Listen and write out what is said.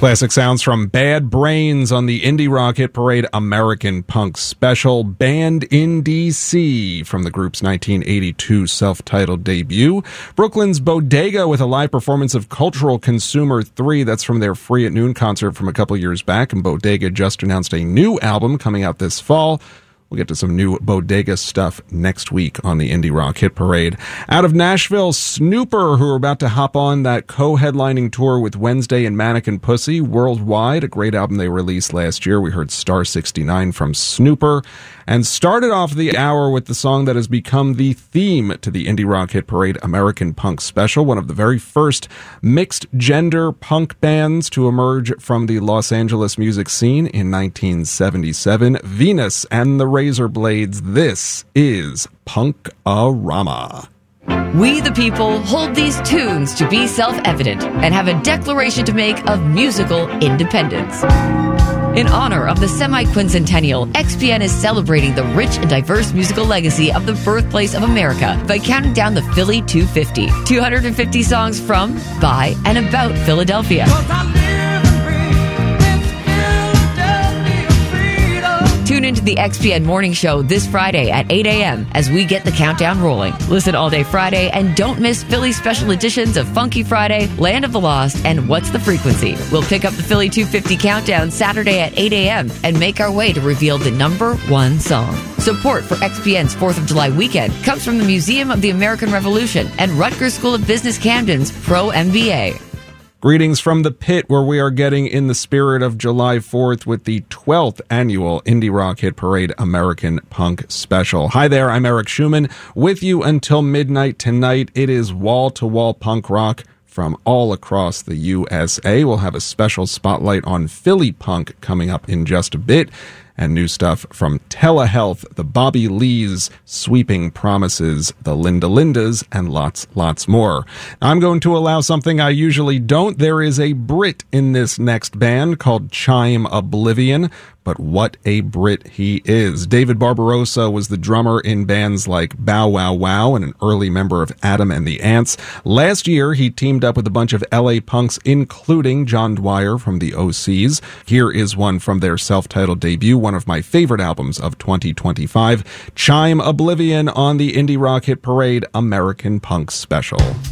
Classic sounds from Bad Brains on the Indie Rock Hit Parade American Punk Special, Band in D.C. from the group's 1982 self-titled debut. Brooklyn's Bodega with a live performance of Cultural Consumer 3. That's from their Free at Noon concert from a couple years back. And Bodega just announced a new album coming out this fall. We'll get to some new Bodega stuff next week on the Indie Rock Hit Parade. Out of Nashville, Snooper, who are about to hop on that co-headlining tour with Wednesday and Mannequin Pussy worldwide, a great album they released last year. We heard Star 69 from Snooper, and started off the hour with the song that has become the theme to the Indie Rock Hit Parade American Punk Special, one of the very first mixed-gender punk bands to emerge from the Los Angeles music scene in 1977, Venus and the Razorblades. This is Punk-A-Rama. We the people hold these tunes to be self-evident and have a declaration to make of musical independence. In honor of the semi-quincentennial, XPN is celebrating the rich and diverse musical legacy of the birthplace of America by counting down the Philly 250. 250 songs from, by, and about Philadelphia. Tune into the XPN Morning Show this Friday at 8 a.m. as we get the countdown rolling. Listen all day Friday and don't miss Philly special editions of Funky Friday, Land of the Lost, and What's the Frequency. We'll pick up the Philly 250 countdown Saturday at 8 a.m. and make our way to reveal the number one song. Support for XPN's 4th of July weekend comes from the Museum of the American Revolution and Rutgers School of Business Camden's Pro MBA. Greetings from the pit, where we are getting in the spirit of July 4th with the 12th annual Indie Rock Hit Parade American Punk Special. Hi there, I'm Eric Schumann, with you until midnight tonight. It is wall-to-wall punk rock from all across the USA. We'll have a special spotlight on Philly punk coming up in just a bit, and new stuff from Telehealth, the Bobby Lees, Sweeping Promises, the Linda Lindas, and lots more. I'm going to allow something I usually don't. There is a Brit in this next band called Chime Oblivion, but what a Brit he is. David Barbarossa was the drummer in bands like Bow Wow Wow and an early member of Adam and the Ants. Last year, he teamed up with a bunch of LA punks, including John Dwyer from the OCs. Here is one from their self-titled debut, one of my favorite albums of 2025, Chime Oblivion on the Indie Rock Hit Parade American Punk Special.